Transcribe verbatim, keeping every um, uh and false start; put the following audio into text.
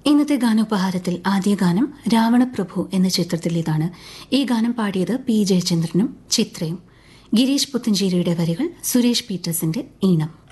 ഇന്നത്തെ ഗാനോപഹാരത്തിൽ ആദ്യ ഗാനം രാവണപ്രഭു എന്ന ചിത്രത്തിലേതാണ്. ഈ ഗാനം പാടിയത് പി ജയചന്ദ്രനും ചിത്രയും. ഗിരീഷ് പുത്തഞ്ചേരിയുടെ വരികൾ, സുരേഷ് പീറ്റേഴ്സിന്റെ ഈണം.